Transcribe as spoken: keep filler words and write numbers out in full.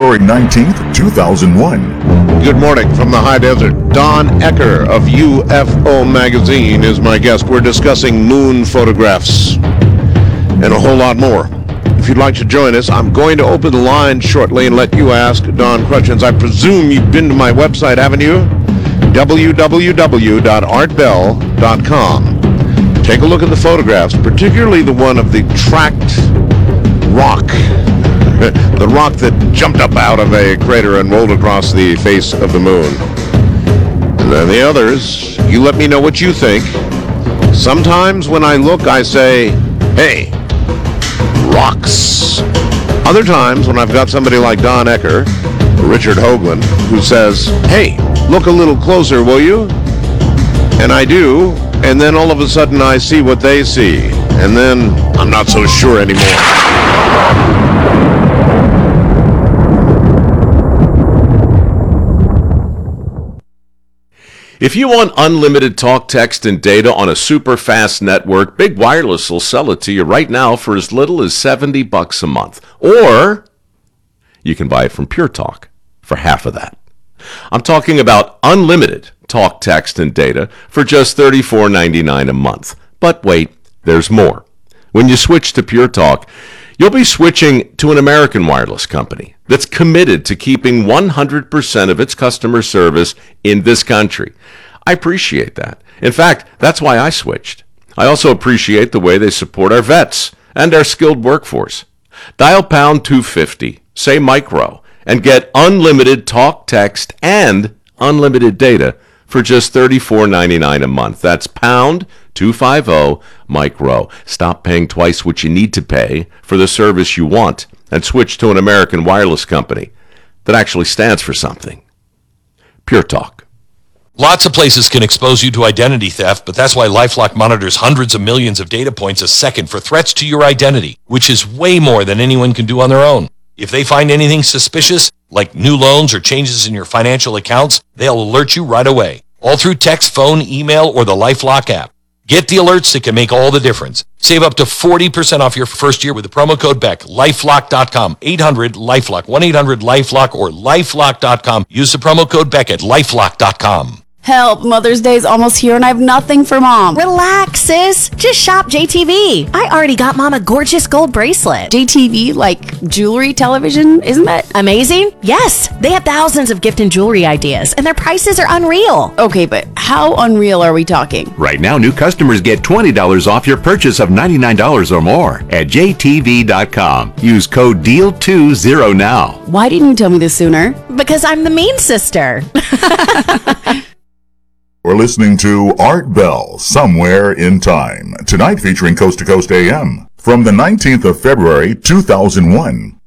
February nineteenth, two thousand one. Good morning from the high desert. Don Ecker of U F O Magazine is my guest. We're discussing moon photographs and a whole lot more. If you'd like to join us, I'm going to open the line shortly and let you ask Don questions. I presume you've been to my website, haven't you? w w w dot art bell dot com. Take a look at the photographs, particularly the one of the tracked rock. The rock that jumped up out of a crater and rolled across the face of the moon. And then the others, you let me know what you think. Sometimes when I look, I say, hey, rocks. Other times when I've got somebody like Don Ecker, Richard Hoagland, who says, hey, look a little closer, will you? And I do, and then all of a sudden I see what they see, and then I'm not so sure anymore. If you want unlimited talk, text, and data on a super fast network, Big Wireless will sell it to you right now for as little as seventy bucks a month. Or you can buy it from Pure Talk for half of that. I'm talking about unlimited talk, text, and data for just thirty-four ninety-nine a month. But wait, there's more. When you switch to Pure Talk, you'll be switching to an American wireless company that's committed to keeping one hundred percent of its customer service in this country. I appreciate that. In fact, that's why I switched. I also appreciate the way they support our vets and our skilled workforce. Dial pound two fifty, say micro, and get unlimited talk, text, and unlimited data for just thirty-four ninety-nine a month. That's pound two fifty micro. Stop paying twice what you need to pay for the service you want and switch to an American wireless company that actually stands for something. Pure Talk. Lots of places can expose you to identity theft, but that's why LifeLock monitors hundreds of millions of data points a second for threats to your identity, which is way more than anyone can do on their own. If they find anything suspicious, like new loans or changes in your financial accounts, they'll alert you right away, all through text, phone, email, or the LifeLock app. Get the alerts that can make all the difference. Save up to forty percent off your first year with the promo code Beck. lifelock dot com, eight hundred LifeLock, one eight hundred LifeLock, or lifelock dot com. Use the promo code Beck at lifelock dot com. Help, Mother's Day's almost here and I have nothing for Mom. Relax, sis. Just shop J T V. I already got Mom a gorgeous gold bracelet. J T V, like jewelry, television, isn't that amazing? Yes, they have thousands of gift and jewelry ideas and their prices are unreal. Okay, but how unreal are we talking? Right now, new customers get twenty dollars off your purchase of ninety-nine dollars or more at j t v dot com. Use code D E A L twenty now. Why didn't you tell me this sooner? Because I'm the mean sister. We're listening to Art Bell, Somewhere in Time, tonight featuring Coast to Coast A M from the nineteenth of February, two thousand one.